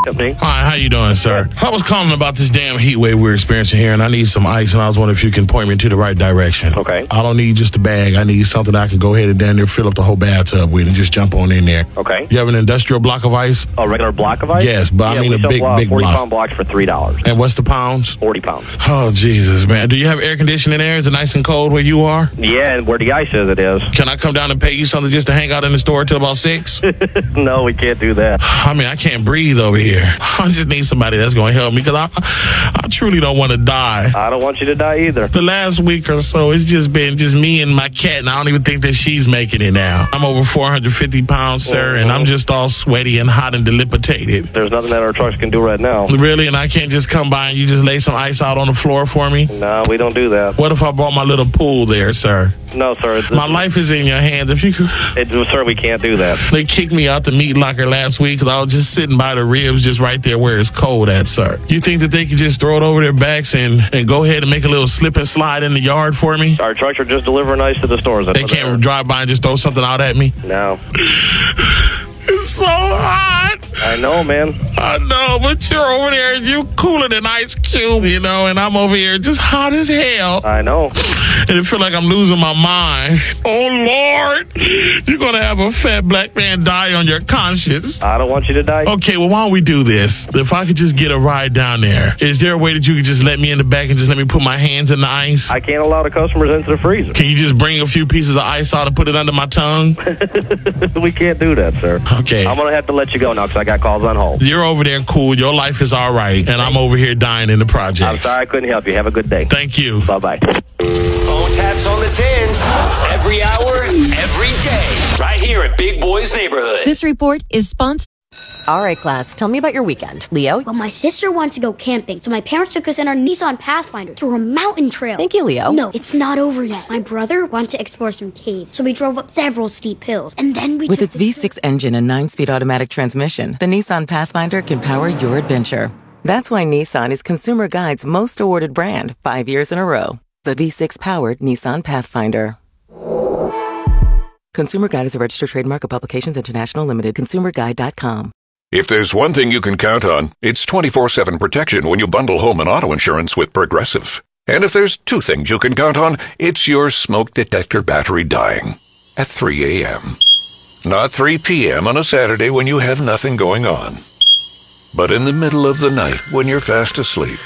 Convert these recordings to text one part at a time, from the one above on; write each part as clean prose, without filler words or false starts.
Company. Hi, how you doing, sir? I was calling about this damn heat wave we're experiencing here, and I need some ice, and I was wondering if you can point me to the right direction. Okay. I don't need just a bag. I need something I can go ahead and down there fill up the whole bathtub with and just jump on in there. Okay. You have an industrial block of ice? A regular block of ice? Yes, but I mean a big 40 block. 40-pound blocks for $3. And what's the pounds? 40 pounds. Oh, Jesus, man. Do you have air conditioning there? Is it nice and cold where you are? Yeah, and where the ice is, it is. Can I come down and pay you something just to hang out in the store till about 6? No, we can't do that. I mean, I can't breathe over here. I just need somebody that's going to help me because I truly don't want to die. I don't want you to die either. The last week or so, it's just been just me and my cat, and I don't even think that she's making it now. I'm over 450 pounds, sir, and I'm just all sweaty and hot and dilapidated. There's nothing that our trucks can do right now. Really? And I can't just come by and you just lay some ice out on the floor for me? No, we don't do that. What if I brought my little pool there, sir? No, sir. My life is in your hands. If you could... Sir, we can't do that. They kicked me out the meat locker last week because I was just sitting by the ribs just right there where it's cold at, sir. You think that they could just throw it over their backs and go ahead and make a little slip and slide in the yard for me? Our trucks are just delivering ice to the stores. They can't drive by and just throw something out at me? No. It's so hot. I know, man. I know, but you're over there and you cooler than ice cube, you know, and I'm over here just hot as hell. I know. And it feel like I'm losing my mind. Oh, Lord, you're going to have a fat black man die on your conscience. I don't want you to die. Okay, well, why don't we do this? If I could just get a ride down there, is there a way that you could just let me in the back and just let me put my hands in the ice? I can't allow the customers into the freezer. Can you just bring a few pieces of ice out and put it under my tongue? We can't do that, sir. Okay. I'm going to have to let you go now because I got calls on hold. You're over there cool. Your life is all right. And I'm over here dying in the projects. I'm sorry I couldn't help you. Have a good day. Thank you. Bye-bye. Phone taps on the tins. Every hour, every day. Right here at Big Boy's Neighborhood. This report is sponsored. All right, class, tell me about your weekend. Leo? Well, my sister wants to go camping, so my parents took us in our Nissan Pathfinder to a mountain trail. Thank you, Leo. No, it's not over yet. My brother wanted to explore some caves, so we drove up several steep hills, and then we With its V6 engine and 9-speed automatic transmission, the Nissan Pathfinder can power your adventure. That's why Nissan is Consumer Guide's most awarded brand 5 years in a row. The V6-powered Nissan Pathfinder. Consumer Guide is a registered trademark of Publications International Limited. ConsumerGuide.com. If there's one thing you can count on, it's 24/7 protection when you bundle home and auto insurance with Progressive. And if there's two things you can count on, it's your smoke detector battery dying at 3 a.m. Not 3 p.m. on a Saturday when you have nothing going on, but in the middle of the night when you're fast asleep.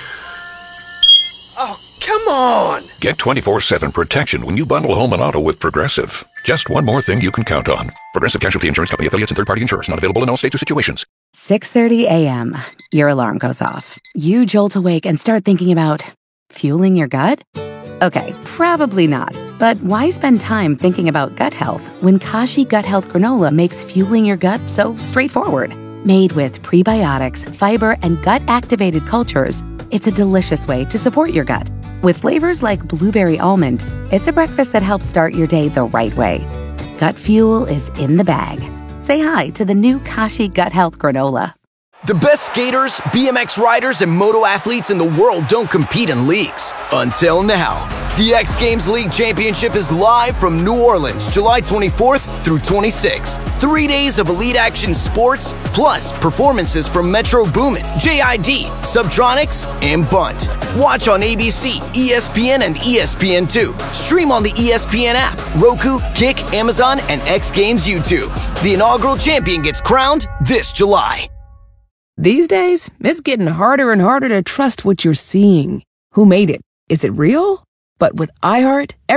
Oh, come on! Get 24/7 protection when you bundle home and auto with Progressive. Just one more thing you can count on. Progressive Casualty Insurance Company, affiliates, and third-party insurers. Not available in all states or situations. 6:30 a.m. Your alarm goes off. You jolt awake and start thinking about fueling your gut? Okay, probably not. But why spend time thinking about gut health when Kashi Gut Health Granola makes fueling your gut so straightforward? Made with prebiotics, fiber, and gut-activated cultures, it's a delicious way to support your gut. With flavors like blueberry almond, it's a breakfast that helps start your day the right way. Gut fuel is in the bag. Say hi to the new Kashi Gut Health Granola. The best skaters, BMX riders, and moto athletes in the world don't compete in leagues. Until now. The X Games League Championship is live from New Orleans, July 24th through 26th. 3 days of elite action sports, plus performances from Metro Boomin, JID, Subtronics, and Bunt. Watch on ABC, ESPN, and ESPN2. Stream on the ESPN app, Roku, Kick, Amazon, and X Games YouTube. The inaugural champion gets crowned this July. These days, it's getting harder and harder to trust what you're seeing. Who made it? Is it real? But with iHeart,